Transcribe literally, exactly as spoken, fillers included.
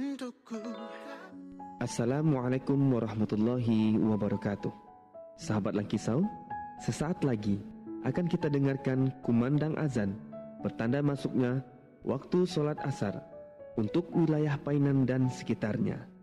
untukku. Assalamualaikum warahmatullahi wabarakatuh. Sahabat Langkisau, sesaat lagi akan kita dengarkan kumandang azan bertanda masuknya waktu solat asar untuk wilayah Painan dan sekitarnya.